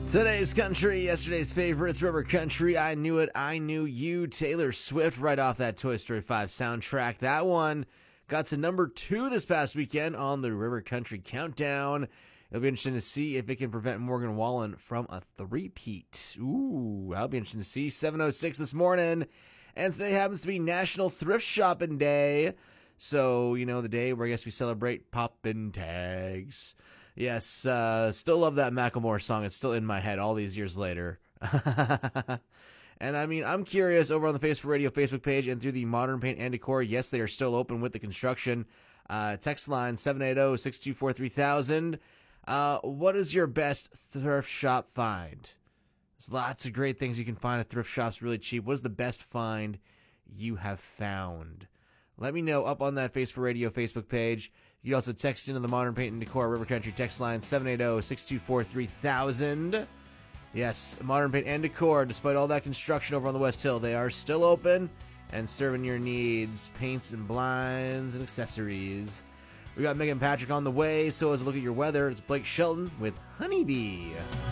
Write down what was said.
Today's country, yesterday's favorites, River Country, I Knew It, I Knew You, Taylor Swift, right off that Toy Story 5 soundtrack. That one got to number 2 this past weekend on the River Country Countdown. It'll be interesting to see if it can prevent Morgan Wallen from a three-peat. Ooh, that'll be interesting to see. 7:06 this morning, and today happens to be National Thrift Shopping Day. So, you know, the day where I guess we celebrate poppin' tags. Yes, still love that Macklemore song. It's still in my head all these years later. And I mean, I'm curious, over on the Face for Radio Facebook page and through the Modern Paint and Decor, yes, they are still open with the construction. Text line 780-624-3000. What is your best thrift shop find? There's lots of great things you can find at thrift shops really cheap. What is the best find you have found? Let me know up on that Face for Radio Facebook page. You can also text into the Modern Paint and Decor River Country text line 780-624-3000. Yes, Modern Paint and Decor, despite all that construction over on the West Hill, they are still open and serving your needs, paints and blinds and accessories. We got Megan Patrick on the way, so as a look at your weather, it's Blake Shelton with Honeybee.